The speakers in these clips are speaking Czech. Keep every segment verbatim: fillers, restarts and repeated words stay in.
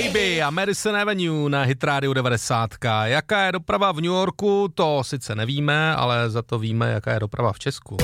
Baby a Madison Avenue na Hit Radio devadesát. Jaká je doprava v New Yorku, to sice nevíme, ale za to víme, jaká je doprava v Česku.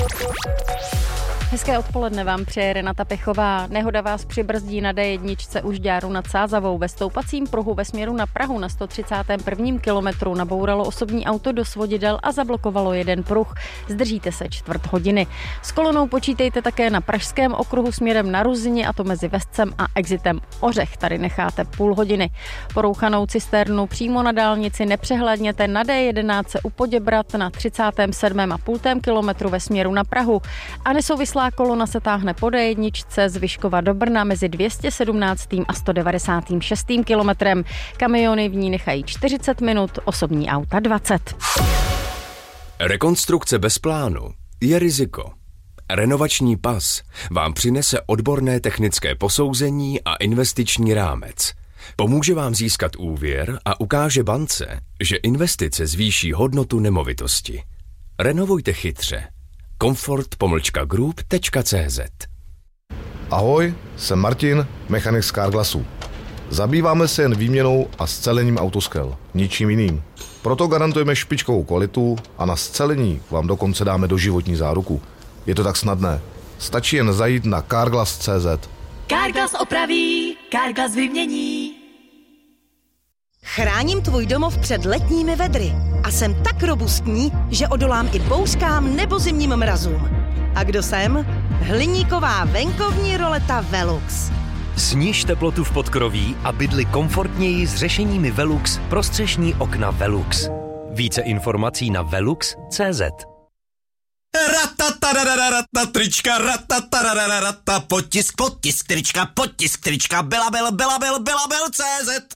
Hezké odpoledne vám přeje Renata Pechová. Nehoda vás přibrzdí na dé jedna u Žďáru nad Sázavou. Ve stoupacím pruhu ve směru na Prahu na sto třicátém prvním kilometru nabouralo osobní auto do svodidel a zablokovalo jeden pruh. Zdržíte se čtvrt hodiny. S kolonou počítejte také na pražském okruhu směrem na Ruzyni, a to mezi Vescem a exitem Ořech. Tady necháte půl hodiny. Porouchanou cisternu přímo na dálnici nepřehlédněte na dé jedenáct u Poděbrat na třicátém sedmém a půl kilometru ve směru na Prahu. A nesouvislá kolona se táhne po dé jedna z Vyškova do Brna mezi dvě stě sedmnáctým a sto devadesátým šestým kilometrem. Kamiony v ní nechají čtyřicet minut, osobní auta dvacet. Rekonstrukce bez plánu je riziko. Renovační pas vám přinese odborné technické posouzení a investiční rámec. Pomůže vám získat úvěr a ukáže bance, že investice zvýší hodnotu nemovitosti. Renovujte chytře. Comfort pomlčka group tečka cé zet. Ahoj, jsem Martin, mechanik z Carglassu. Zabýváme se jen výměnou a scelením autoskel, ničím jiným. Proto garantujeme špičkovou kvalitu a na scelení vám dokonce dáme doživotní záruku. Je to tak snadné. Stačí jen zajít na carglass tečka cé zet. Carglass opraví, Carglass vymění. Chráním tvůj domov před letními vedry a jsem tak robustní, že odolám i bouřkám nebo zimním mrazům. A kdo jsem? Hliníková venkovní roleta Velux. Sníž teplotu v podkroví a bydli komfortněji s řešeními Velux pro střešní okna Velux. Více informací na velux tečka cé zet. Ratatarararata, trička, ratatarararata, potisk, potisk, trička, potisk, trička, belabel, belabel, belabel, cé zet.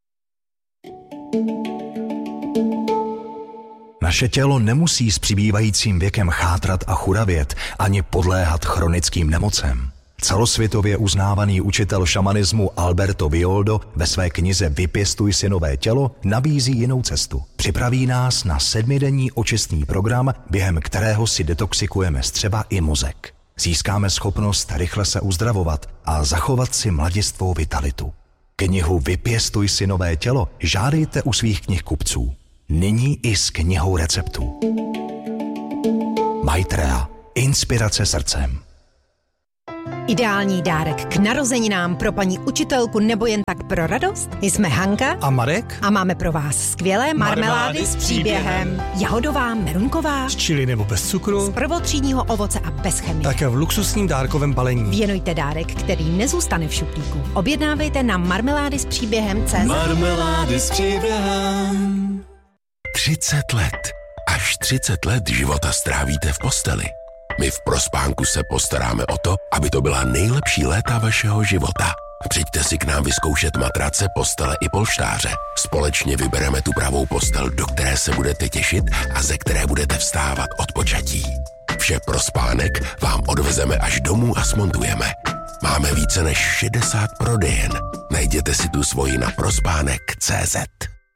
Naše tělo nemusí s přibývajícím věkem chátrat a churavět, ani podléhat chronickým nemocem. Celosvětově uznávaný učitel šamanismu Alberto Villoldo ve své knize Vypěstuj si nové tělo nabízí jinou cestu. Připraví nás na sedmidenní očistný program, během kterého si detoxikujeme střeva i mozek. Získáme schopnost rychle se uzdravovat a zachovat si mladistvou vitalitu. Knihu Vypěstuj si nové tělo žádejte u svých knihkupců. Nyní i s knihou receptů. Maitreya. Inspirace srdcem. Ideální dárek k narozeninám pro paní učitelku nebo jen tak pro radost? Jsme Hanka a Marek a máme pro vás skvělé marmelády s příběhem. Jahodová, merunková, z čili nebo bez cukru, z prvotřídního ovoce a bez chemie. Také v luxusním dárkovém balení. Věnujte dárek, který nezůstane v šuplíku. Objednávejte na marmelády s příběhem tečka cé zet. Marmelády s příběhem. třicet let. Až třicet let života strávíte v posteli. My v Prospánku se postaráme o to, aby to byla nejlepší léta vašeho života. Přijďte si k nám vyzkoušet matrace, postele i polštáře. Společně vybereme tu pravou postel, do které se budete těšit a ze které budete vstávat od počatí. Vše pro spánek vám odvezeme až domů a smontujeme. Máme více než šedesát prodejen. Najděte si tu svoji na prospánek tečka cé zet.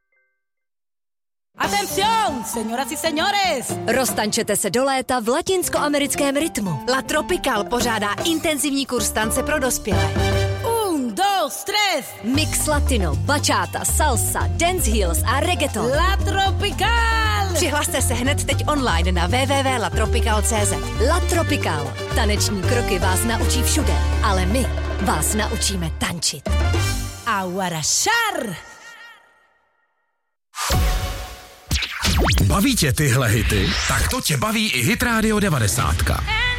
Atención, señoras y señores! Roztančete se do léta v latinskoamerickém rytmu. La Tropical pořádá intenzivní kurz tance pro dospělé. Un, dos, tres! Mix latino, bachata, salsa, dance heels a reggaeton. La Tropical! Přihlaste se hned teď online na w w w tečka la tropical tečka cé zet. La Tropical. Taneční kroky vás naučí všude, ale my vás naučíme tančit. Aguarashar! Baví tě tyhle hity? Tak to tě baví i Hit Radio devadesát.